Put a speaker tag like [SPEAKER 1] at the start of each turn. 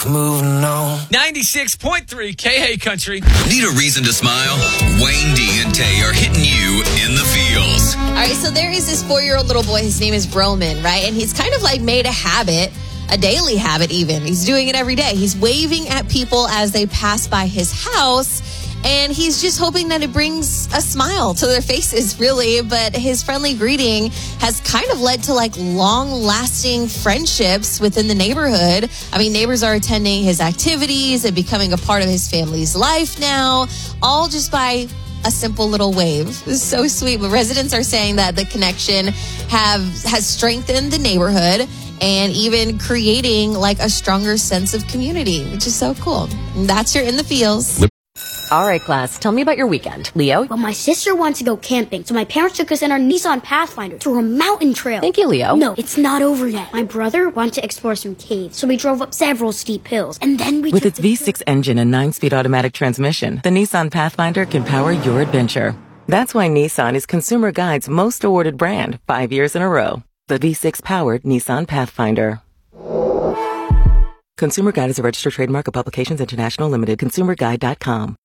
[SPEAKER 1] Moving on.
[SPEAKER 2] 96.3 K-Hey Country.
[SPEAKER 3] Need a reason to smile? Wayne D and Tay are hitting you in the feels.
[SPEAKER 4] All right, so there is this 4-year-old little boy. His name is Roman, right? And he's kind of like made a habit, a daily habit even. He's doing it every day. He's waving at people as they pass by his house. And he's just hoping that it brings a smile to their faces, really. But his friendly greeting has kind of led to like long-lasting friendships within the neighborhood. I mean, neighbors are attending his activities and becoming a part of his family's life now, all just by a simple little wave. It's so sweet. But residents are saying that the connection has strengthened the neighborhood and even creating like a stronger sense of community, which is so cool. And that's your In the Feels.
[SPEAKER 5] All right, class, tell me about your weekend. Leo?
[SPEAKER 6] Well, my sister wants to go camping, so my parents took us in our Nissan Pathfinder through a mountain trail.
[SPEAKER 5] Thank you, Leo.
[SPEAKER 6] No, it's not over yet. My brother wanted to explore some caves, so we drove up several steep hills, and then we
[SPEAKER 7] With its V6 engine and 9-speed automatic transmission, the Nissan Pathfinder can power your adventure. That's why Nissan is Consumer Guide's most awarded brand 5 years in a row. The V6-powered Nissan Pathfinder. Consumer Guide is a registered trademark of Publications International Limited. ConsumerGuide.com.